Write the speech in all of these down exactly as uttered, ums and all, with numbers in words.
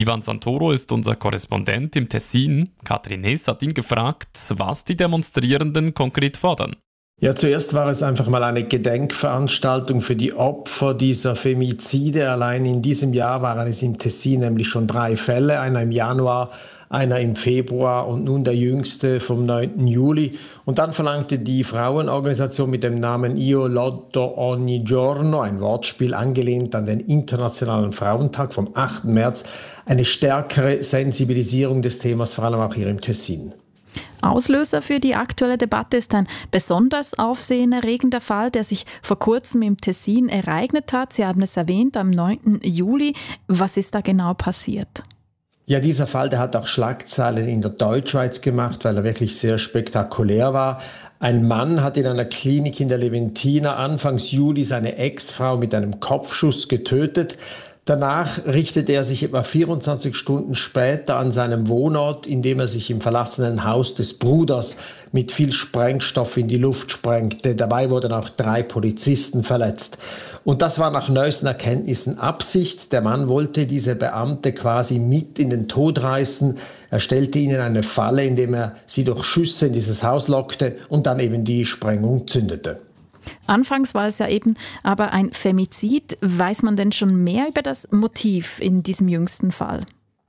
Ivan Santoro ist unser Korrespondent im Tessin. Katrin Hess hat ihn gefragt, was die Demonstrierenden konkret fordern. Ja, zuerst war es einfach mal eine Gedenkveranstaltung für die Opfer dieser Femizide. Allein in diesem Jahr waren es im Tessin nämlich schon drei Fälle, einer im Januar, einer im Februar und nun der jüngste vom neunten Juli. Und dann verlangte die Frauenorganisation mit dem Namen Io Lotto Ogni Giorno, ein Wortspiel angelehnt an den Internationalen Frauentag vom achten März, eine stärkere Sensibilisierung des Themas, vor allem auch hier im Tessin. Auslöser für die aktuelle Debatte ist ein besonders aufsehenerregender Fall, der sich vor kurzem im Tessin ereignet hat. Sie haben es erwähnt, am neunten Juli. Was ist da genau passiert? Ja, dieser Fall, der hat auch Schlagzeilen in der Deutschschweiz gemacht, weil er wirklich sehr spektakulär war. Ein Mann hat in einer Klinik in der Leventina Anfangs Juli seine Ex-Frau mit einem Kopfschuss getötet. Danach richtete er sich etwa vierundzwanzig Stunden später an seinem Wohnort, indem er sich im verlassenen Haus des Bruders mit viel Sprengstoff in die Luft sprengte. Dabei wurden auch drei Polizisten verletzt. Und das war nach neuesten Erkenntnissen Absicht. Der Mann wollte diese Beamte quasi mit in den Tod reißen. Er stellte ihnen eine Falle, indem er sie durch Schüsse in dieses Haus lockte und dann eben die Sprengung zündete. Anfangs war es ja eben aber ein Femizid. Weiß man denn schon mehr über das Motiv in diesem jüngsten Fall?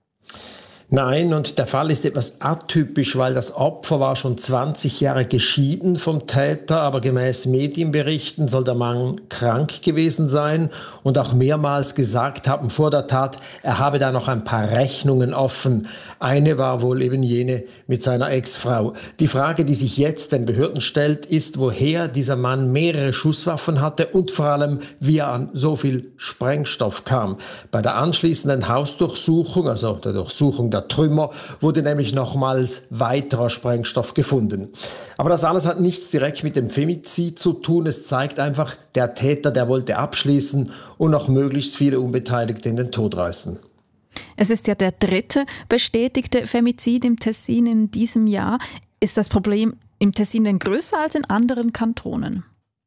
Nein, und der Fall ist etwas atypisch, weil das Opfer war schon zwanzig Jahre geschieden vom Täter, aber gemäß Medienberichten soll der Mann krank gewesen sein und auch mehrmals gesagt haben vor der Tat, er habe da noch ein paar Rechnungen offen. Eine war wohl eben jene mit seiner Ex-Frau. Die Frage, die sich jetzt den Behörden stellt, ist, woher dieser Mann mehrere Schusswaffen hatte und vor allem, wie er an so viel Sprengstoff kam. Bei der anschließenden Hausdurchsuchung, also der Durchsuchung der Trümmer, wurde nämlich nochmals weiterer Sprengstoff gefunden. Aber das alles hat nichts direkt mit dem Femizid zu tun. Es zeigt einfach, der Täter, der wollte abschließen und noch möglichst viele Unbeteiligte in den Tod reißen. Es ist ja der dritte bestätigte Femizid im Tessin in diesem Jahr. Ist das Problem im Tessin denn größer als in anderen Kantonen?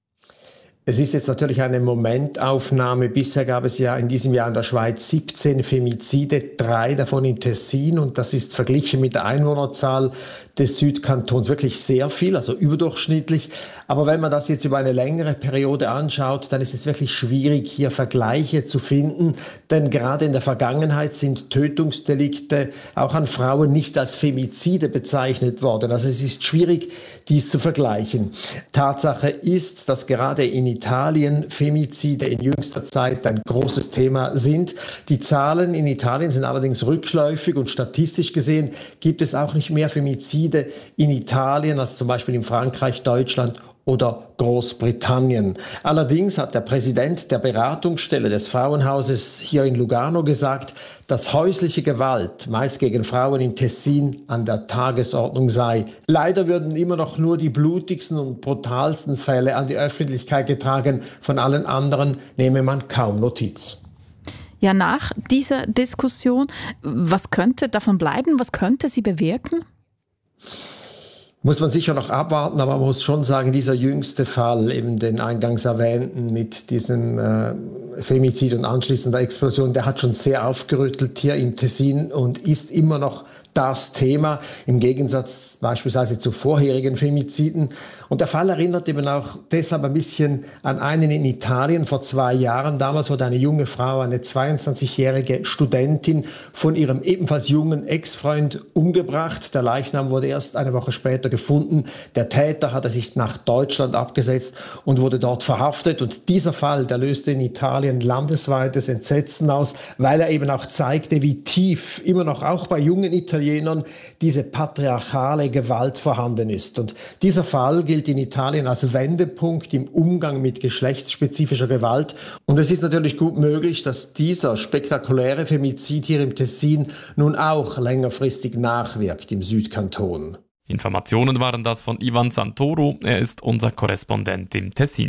Es ist jetzt natürlich eine Momentaufnahme. Bisher gab es ja in diesem Jahr in der Schweiz siebzehn Femizide, drei davon im Tessin. Und das ist verglichen mit der Einwohnerzahl des Südkantons wirklich sehr viel, also überdurchschnittlich. Aber wenn man das jetzt über eine längere Periode anschaut, dann ist es wirklich schwierig, hier Vergleiche zu finden. Denn gerade in der Vergangenheit sind Tötungsdelikte auch an Frauen nicht als Femizide bezeichnet worden. Also es ist schwierig, dies zu vergleichen. Tatsache ist, dass gerade in Italien Femizide in jüngster Zeit ein großes Thema sind. Die Zahlen in Italien sind allerdings rückläufig und statistisch gesehen gibt es auch nicht mehr Femizide in Italien als zum Beispiel in Frankreich, Deutschland oder Großbritannien. Allerdings hat der Präsident der Beratungsstelle des Frauenhauses hier in Lugano gesagt, dass häusliche Gewalt, meist gegen Frauen im Tessin, an der Tagesordnung sei. Leider würden immer noch nur die blutigsten und brutalsten Fälle an die Öffentlichkeit getragen. Von allen anderen nehme man kaum Notiz. Ja, nach dieser Diskussion, was könnte davon bleiben? Was könnte sie bewirken? Muss man sicher noch abwarten, aber man muss schon sagen, dieser jüngste Fall, eben den eingangs erwähnten mit diesem äh, Femizid und anschließender Explosion, der hat schon sehr aufgerüttelt hier im Tessin und ist immer noch das Thema, im Gegensatz beispielsweise zu vorherigen Femiziden. Und der Fall erinnert eben auch deshalb ein bisschen an einen in Italien vor zwei Jahren. Damals wurde eine junge Frau, eine zweiundzwanzigjährige Studentin, von ihrem ebenfalls jungen Ex-Freund umgebracht. Der Leichnam wurde erst eine Woche später gefunden. Der Täter hatte sich nach Deutschland abgesetzt und wurde dort verhaftet. Und dieser Fall, der löste in Italien landesweites Entsetzen aus, weil er eben auch zeigte, wie tief immer noch auch bei jungen Italienern diese patriarchale Gewalt vorhanden ist. Und dieser Fall gilt in Italien als Wendepunkt im Umgang mit geschlechtsspezifischer Gewalt. Und es ist natürlich gut möglich, dass dieser spektakuläre Femizid hier im Tessin nun auch längerfristig nachwirkt im Südkanton. Informationen waren das von Ivan Santoro. Er ist unser Korrespondent im Tessin.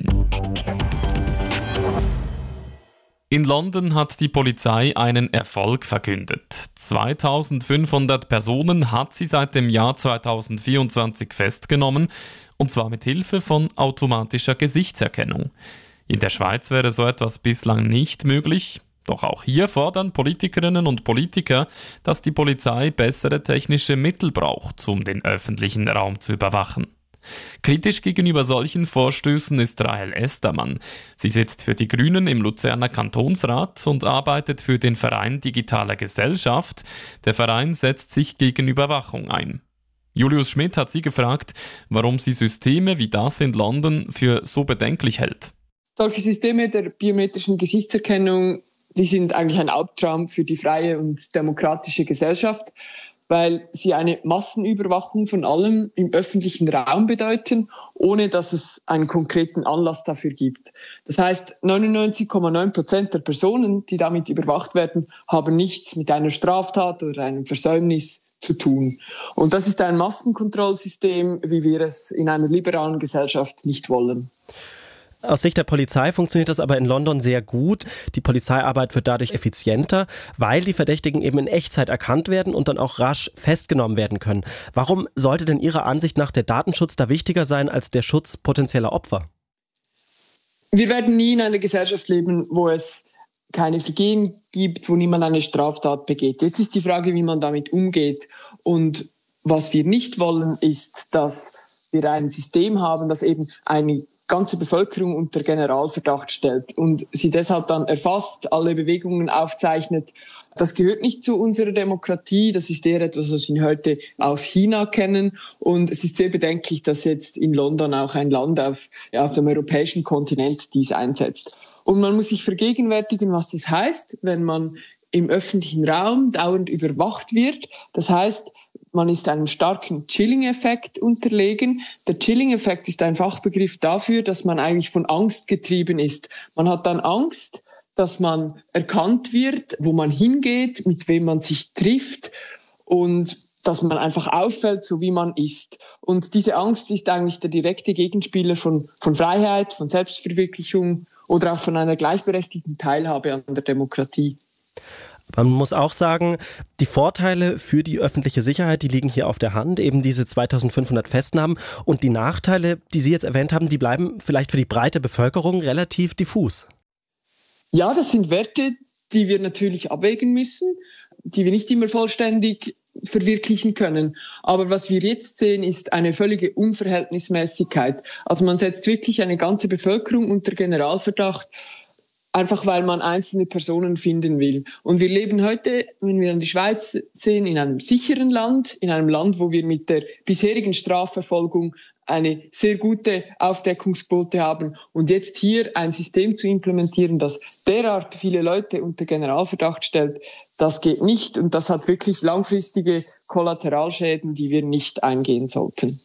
In London hat die Polizei einen Erfolg verkündet. zweitausendfünfhundert Personen hat sie seit dem Jahr zweitausendvierundzwanzig festgenommen, und zwar mit Hilfe von automatischer Gesichtserkennung. In der Schweiz wäre so etwas bislang nicht möglich. Doch auch hier fordern Politikerinnen und Politiker, dass die Polizei bessere technische Mittel braucht, um den öffentlichen Raum zu überwachen. Kritisch gegenüber solchen Vorstößen ist Rahel Estermann. Sie sitzt für die Grünen im Luzerner Kantonsrat und arbeitet für den Verein Digitale Gesellschaft. Der Verein setzt sich gegen Überwachung ein. Julius Schmidt hat sie gefragt, warum sie Systeme wie das in London für so bedenklich hält. Solche Systeme der biometrischen Gesichtserkennung, die sind eigentlich ein Albtraum für die freie und demokratische Gesellschaft, weil sie eine Massenüberwachung von allem im öffentlichen Raum bedeuten, ohne dass es einen konkreten Anlass dafür gibt. Das heißt, neunundneunzig Komma neun Prozent der Personen, die damit überwacht werden, haben nichts mit einer Straftat oder einem Versäumnis zu tun. Und das ist ein Massenkontrollsystem, wie wir es in einer liberalen Gesellschaft nicht wollen. Aus Sicht der Polizei funktioniert das aber in London sehr gut. Die Polizeiarbeit wird dadurch effizienter, weil die Verdächtigen eben in Echtzeit erkannt werden und dann auch rasch festgenommen werden können. Warum sollte denn Ihrer Ansicht nach der Datenschutz da wichtiger sein als der Schutz potenzieller Opfer? Wir werden nie in einer Gesellschaft leben, wo es keine Vergehen gibt, wo niemand eine Straftat begeht. Jetzt ist die Frage, wie man damit umgeht. Und was wir nicht wollen, ist, dass wir ein System haben, das eben eine ganze Bevölkerung unter Generalverdacht stellt und sie deshalb dann erfasst, alle Bewegungen aufzeichnet. Das gehört nicht zu unserer Demokratie, das ist eher etwas, was wir heute aus China kennen. Und es ist sehr bedenklich, dass jetzt in London auch ein Land auf, ja, auf dem europäischen Kontinent dies einsetzt. Und man muss sich vergegenwärtigen, was das heißt, wenn man im öffentlichen Raum dauernd überwacht wird. Das heißt, man ist einem starken Chilling-Effekt unterlegen. Der Chilling-Effekt ist ein Fachbegriff dafür, dass man eigentlich von Angst getrieben ist. Man hat dann Angst, dass man erkannt wird, wo man hingeht, mit wem man sich trifft und dass man einfach auffällt, so wie man ist. Und diese Angst ist eigentlich der direkte Gegenspieler von, von Freiheit, von Selbstverwirklichung oder auch von einer gleichberechtigten Teilhabe an der Demokratie. Man muss auch sagen, die Vorteile für die öffentliche Sicherheit, die liegen hier auf der Hand, eben diese zweitausendfünfhundert Festnahmen. Und die Nachteile, die Sie jetzt erwähnt haben, die bleiben vielleicht für die breite Bevölkerung relativ diffus. Ja, das sind Werte, die wir natürlich abwägen müssen, die wir nicht immer vollständig verwirklichen können. Aber was wir jetzt sehen, ist eine völlige Unverhältnismäßigkeit. Also man setzt wirklich eine ganze Bevölkerung unter Generalverdacht, einfach weil man einzelne Personen finden will. Und wir leben heute, wenn wir an die Schweiz sehen, in einem sicheren Land, in einem Land, wo wir mit der bisherigen Strafverfolgung eine sehr gute Aufdeckungsquote haben. Und jetzt hier ein System zu implementieren, das derart viele Leute unter Generalverdacht stellt, das geht nicht. Und das hat wirklich langfristige Kollateralschäden, die wir nicht eingehen sollten.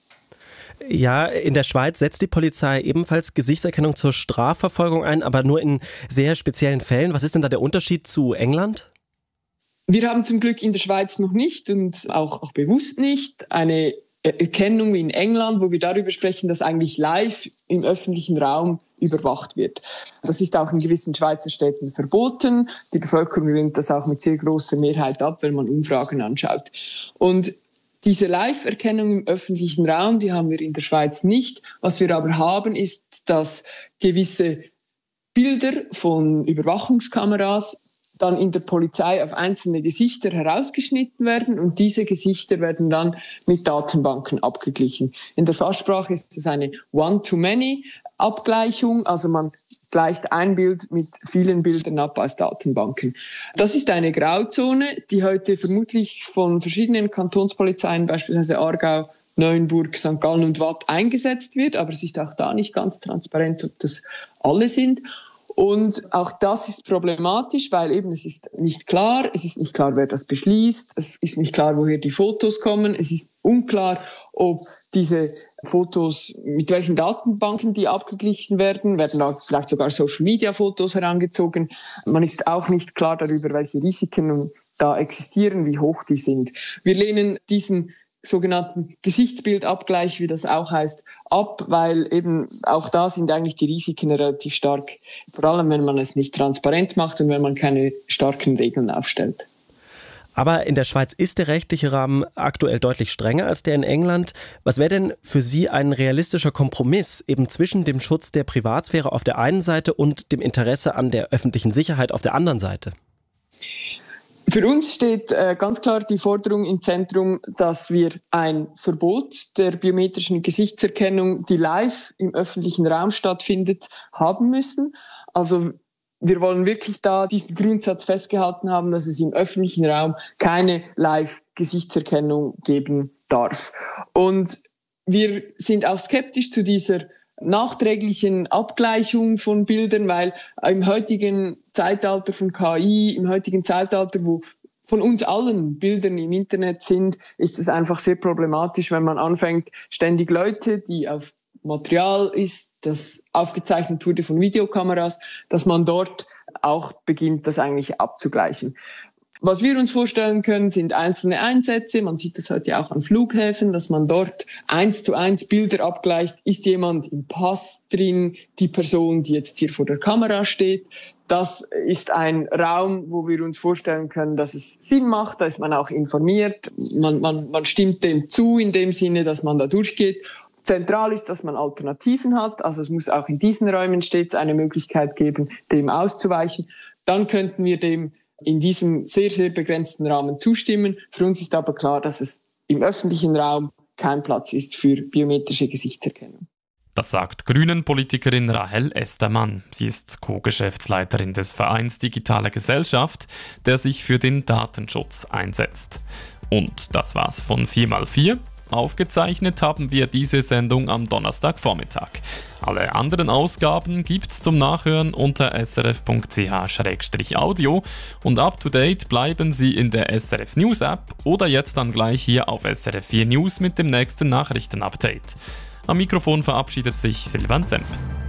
Ja, in der Schweiz setzt die Polizei ebenfalls Gesichtserkennung zur Strafverfolgung ein, aber nur in sehr speziellen Fällen. Was ist denn da der Unterschied zu England? Wir haben zum Glück in der Schweiz noch nicht und auch, auch bewusst nicht eine Erkennung wie in England, wo wir darüber sprechen, dass eigentlich live im öffentlichen Raum überwacht wird. Das ist auch in gewissen Schweizer Städten verboten. Die Bevölkerung lehnt das auch mit sehr großer Mehrheit ab, wenn man Umfragen anschaut. Und diese Live-Erkennung im öffentlichen Raum, die haben wir in der Schweiz nicht. Was wir aber haben, ist, dass gewisse Bilder von Überwachungskameras dann in der Polizei auf einzelne Gesichter herausgeschnitten werden und diese Gesichter werden dann mit Datenbanken abgeglichen. In der Fachsprache ist es eine One-to-Many-Abgleichung, also man gleicht ein Bild mit vielen Bildern ab aus Datenbanken. Das ist eine Grauzone, die heute vermutlich von verschiedenen Kantonspolizeien, beispielsweise Aargau, Neuenburg, Sankt Gallen und Waadt eingesetzt wird, aber es ist auch da nicht ganz transparent, ob das alle sind. Und auch das ist problematisch, weil eben es ist nicht klar, es ist nicht klar, wer das beschließt, es ist nicht klar, woher die Fotos kommen, es ist unklar, ob diese Fotos, mit welchen Datenbanken die abgeglichen werden, werden da vielleicht sogar Social-Media-Fotos herangezogen. Man ist auch nicht klar darüber, welche Risiken da existieren, wie hoch die sind. Wir lehnen diesen sogenannten Gesichtsbildabgleich, wie das auch heißt, ab, weil eben auch da sind eigentlich die Risiken relativ stark, vor allem wenn man es nicht transparent macht und wenn man keine starken Regeln aufstellt. Aber in der Schweiz ist der rechtliche Rahmen aktuell deutlich strenger als der in England. Was wäre denn für Sie ein realistischer Kompromiss eben zwischen dem Schutz der Privatsphäre auf der einen Seite und dem Interesse an der öffentlichen Sicherheit auf der anderen Seite? Für uns steht äh, ganz klar die Forderung im Zentrum, dass wir ein Verbot der biometrischen Gesichtserkennung, die live im öffentlichen Raum stattfindet, haben müssen. Also wir wollen wirklich da diesen Grundsatz festgehalten haben, dass es im öffentlichen Raum keine Live-Gesichtserkennung geben darf. Und wir sind auch skeptisch zu dieser nachträglichen Abgleichung von Bildern, weil im heutigen Zeitalter von K I, im heutigen Zeitalter, wo von uns allen Bildern im Internet sind, ist es einfach sehr problematisch, wenn man anfängt, ständig Leute, die auf Material ist, das aufgezeichnet wurde von Videokameras, dass man dort auch beginnt, das eigentlich abzugleichen. Was wir uns vorstellen können, sind einzelne Einsätze. Man sieht das heute auch an Flughäfen, dass man dort eins zu eins Bilder abgleicht. Ist jemand im Pass drin, die Person, die jetzt hier vor der Kamera steht? Das ist ein Raum, wo wir uns vorstellen können, dass es Sinn macht. Da ist man auch informiert. Man, man, man stimmt dem zu in dem Sinne, dass man da durchgeht. Zentral ist, dass man Alternativen hat. Also es muss auch in diesen Räumen stets eine Möglichkeit geben, dem auszuweichen. Dann könnten wir dem in diesem sehr, sehr begrenzten Rahmen zustimmen. Für uns ist aber klar, dass es im öffentlichen Raum kein Platz ist für biometrische Gesichtserkennung. Das sagt Grünen-Politikerin Rahel Estermann. Sie ist Co-Geschäftsleiterin des Vereins Digitale Gesellschaft, der sich für den Datenschutz einsetzt. Und das war's von vier mal vier. Aufgezeichnet haben wir diese Sendung am Donnerstagvormittag. Alle anderen Ausgaben gibt's zum Nachhören unter s r f punkt c h slash audio und up to date bleiben Sie in der S R F News App oder jetzt dann gleich hier auf S R F vier News mit dem nächsten Nachrichtenupdate. Am Mikrofon verabschiedet sich Silvan Zemp.